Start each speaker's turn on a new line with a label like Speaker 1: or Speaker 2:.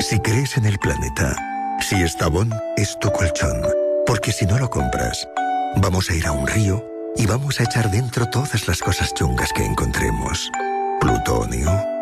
Speaker 1: Si crees en el planeta, si Estavón es tu colchón, porque si no lo compras, vamos a ir a un río y vamos a echar dentro todas las cosas chungas que encontremos. Plutonio,